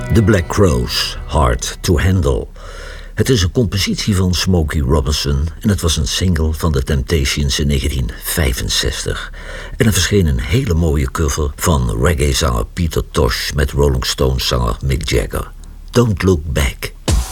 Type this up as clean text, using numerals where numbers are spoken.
The Black Crowes, Hard to Handle. Het is een compositie van Smokey Robinson en het was een single van The Temptations in 1965. En er verscheen een hele mooie cover van reggae-zanger Peter Tosh met Rolling Stones-zanger Mick Jagger. Don't Look Back.